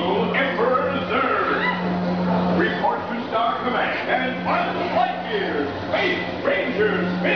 Eagle Emperor Zurg. Report to Star Command and Buzz Lightyear, Space Ranger Spin.